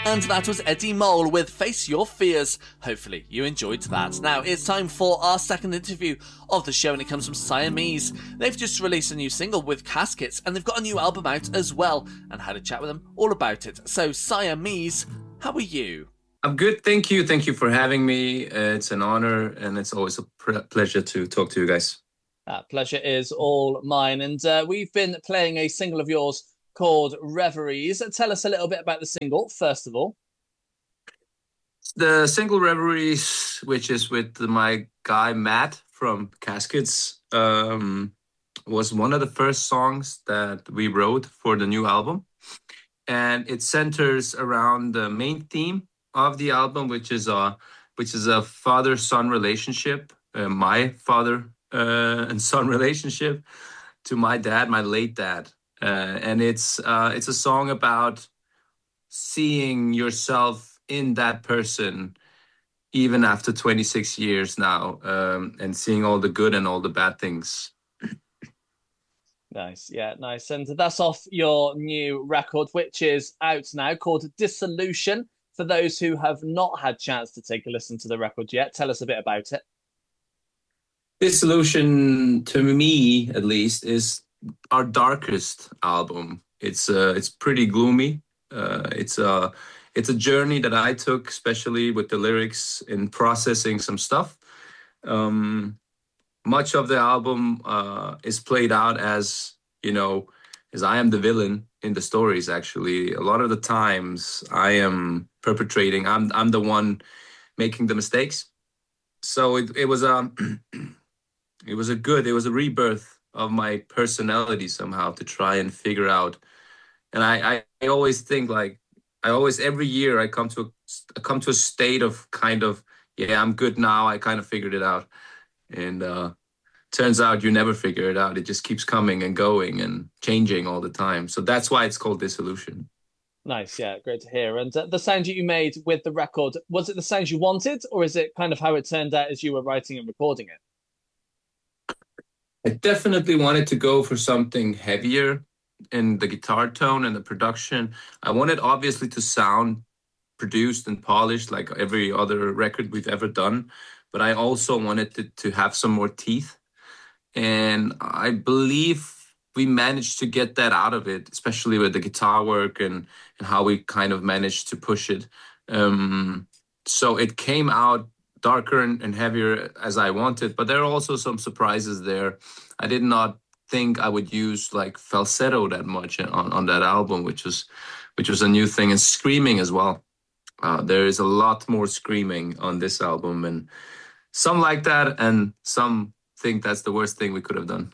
And that was Eddie Mole with Face Your Fears. Hopefully you enjoyed that. Now it's time for our second interview of the show, and it comes from Siamese. They've just released a new single with Caskets, and they've got a new album out as well, and had a chat with them all about it. So Siamese, how are you? I'm good, thank you. Thank you for having me. It's an honor, and it's always a pleasure to talk to you guys. Pleasure is all mine. And we've been playing a single of yours called Reveries. Tell us a little bit about the single, first of all. The single Reveries, which is with my guy Matt from Caskets, was one of the first songs that we wrote for the new album. And it centers around the main theme of the album, which is a father-son relationship, my father and son relationship to my dad, my late dad. And it's a song about seeing yourself in that person even after 26 years now, and seeing all the good and all the bad things. Nice, yeah, nice. And that's off your new record, which is out now, called Dissolution. For those who have not had a chance to take a listen to the record yet, tell us a bit about it. Dissolution, to me at least, is our darkest album. It's pretty gloomy. It's a journey that I took, especially with the lyrics, in processing some stuff. Much of the album is played out as I am the villain in the stories. Actually, a lot of the times I am perpetrating. I'm the one making the mistakes. So it was a rebirth of my personality somehow, to try and figure out. And I always think, every year I come to a state of kind of, I'm good now. I kind of figured it out. And turns out you never figure it out. It just keeps coming and going and changing all the time. So that's why it's called Dissolution. Nice, yeah, great to hear. And the sound you made with the record, was it the sound you wanted, or is it kind of how it turned out as you were writing and recording it? I definitely wanted to go for something heavier in the guitar tone and the production. I wanted, obviously, to sound produced and polished like every other record we've ever done, but I also wanted to have some more teeth. And I believe we managed to get that out of it, especially with the guitar work and how we kind of managed to push it. So it came out darker and heavier as I wanted, but there are also some surprises there. I did not think I would use like falsetto that much on that album, which was a new thing, and screaming as well. There is a lot more screaming on this album, and some like that, and some think that's the worst thing we could have done.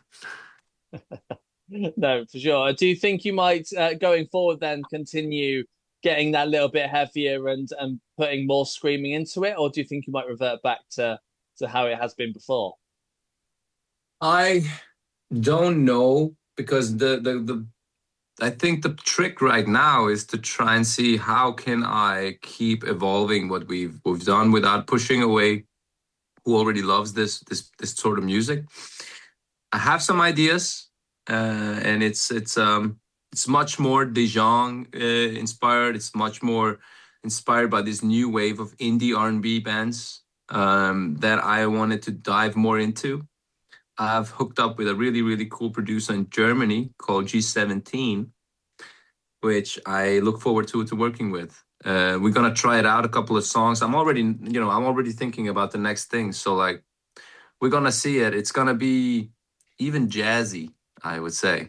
No, for sure. Do you think you might, going forward, then continue getting that little bit heavier and putting more screaming into it, or do you think you might revert back to how it has been before? I don't know, because I think the trick right now is to try and see how can I keep evolving what we've done without pushing away who already loves this sort of music. I have some ideas, and it's much more Dijon inspired. It's much more inspired by this new wave of indie R&B bands that I wanted to dive more into. I've hooked up with a really, really cool producer in Germany called G17, which I look forward to working with. We're gonna try it out, a couple of songs. I'm already thinking about the next thing. So we're gonna see it. It's gonna be even jazzy, I would say.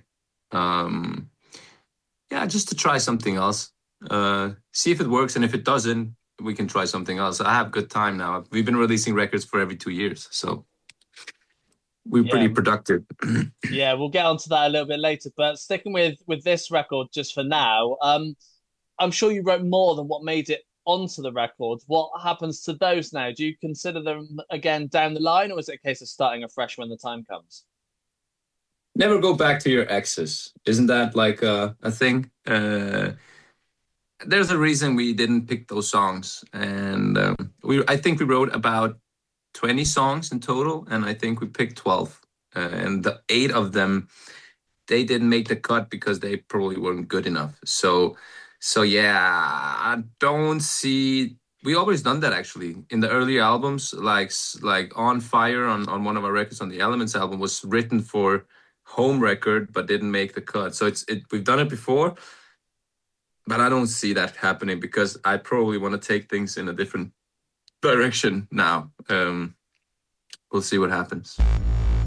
Just to try something else. See if it works, and if it doesn't, we can try something else. I have good time now. We've been releasing records for every 2 years, so we're pretty productive. Yeah, we'll get onto that a little bit later. But sticking with this record just for now, I'm sure you wrote more than what made it onto the record. What happens to those now? Do you consider them again down the line, or is it a case of starting afresh when the time comes? Never go back to your exes. Isn't that like a thing? There's a reason we didn't pick those songs. And I think we wrote about 20 songs in total, and I think we picked 12. And the 8 of them, they didn't make the cut because they probably weren't good enough. So So yeah, I don't see. We always done that actually in the early albums, like On Fire on one of our records on the Elements album was written for home record but didn't make the cut. So we've done it before, but I don't see that happening because I probably want to take things in a different direction now. We'll see what happens.